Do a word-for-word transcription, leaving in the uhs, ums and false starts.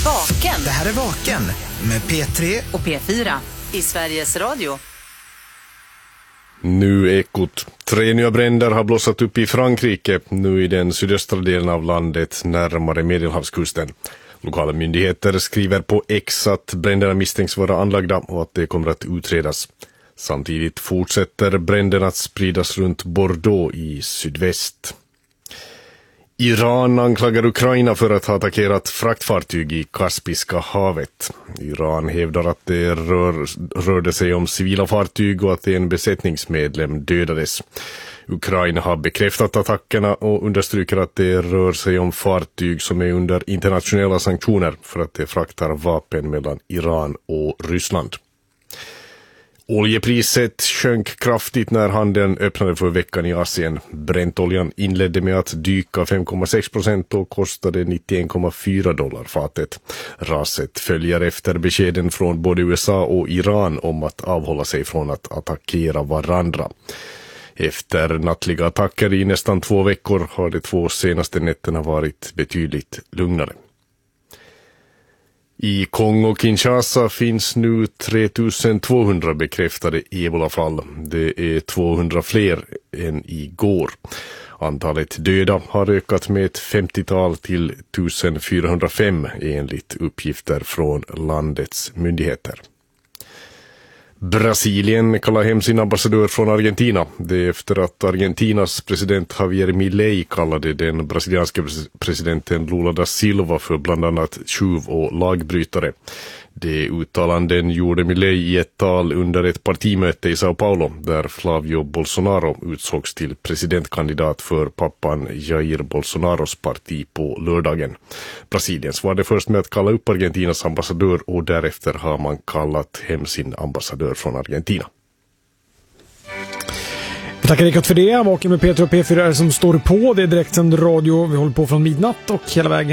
Vaken. Det här är Vaken med P tre och P fyra i Sveriges Radio. Nu Ekot. Tre nya bränder har blossat upp i Frankrike, nu i den sydöstra delen av landet närmare Medelhavskusten. Lokala myndigheter skriver på X att bränderna misstänks vara anlagda och att det kommer att utredas. Samtidigt fortsätter bränderna att spridas runt Bordeaux i sydväst. Iran anklagar Ukraina för att ha attackerat fraktfartyg i Kaspiska havet. Iran hävdar att det rör, rörde sig om civila fartyg och att en besättningsmedlem dödades. Ukraina har bekräftat attackerna och understryker att det rör sig om fartyg som är under internationella sanktioner för att det fraktar vapen mellan Iran och Ryssland. Oljepriset sjönk kraftigt när handeln öppnade för veckan i Asien. Brentoljan inledde med att dyka fem komma sex procent och kostade nittioen komma fyra dollar fatet. Raset följer efter beskeden från både U S A och Iran om att avhålla sig från att attackera varandra. Efter nattliga attacker i nästan två veckor har de två senaste nätterna varit betydligt lugnare. I Kongo-Kinshasa finns nu tre tusen tvåhundra bekräftade ebolafall. Det är tvåhundra fler än igår. Antalet döda har ökat med ett femtiotal till fjortonhundrafem enligt uppgifter från landets myndigheter. Brasilien kallar hem sin ambassadör från Argentina. Det är efter att Argentinas president Javier Milei kallade den brasilianska presidenten Lula da Silva för bland annat tjuv och lagbrytare. Det uttalanden gjorde Milei i ett tal under ett partimöte i Sao Paulo där Flavio Bolsonaro utsågs till presidentkandidat för pappan Jair Bolsonaros parti på lördagen. Brasilien svarade först med att kalla upp Argentinas ambassadör och därefter har man kallat hem sin ambassadör från Argentina. Vi tackar Rickard för det. Vaken med P tre och P fyra som står på. Det är direktsänd radio. Vi håller på från midnatt och hela vägen